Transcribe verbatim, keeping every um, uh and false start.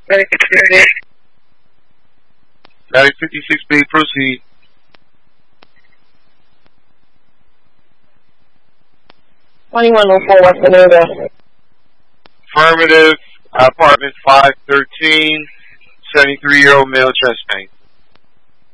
Static fifty-six B, proceed. twenty-one oh four West Benita. Affirmative, apartment five thirteen, seventy-three-year-old male chest pain.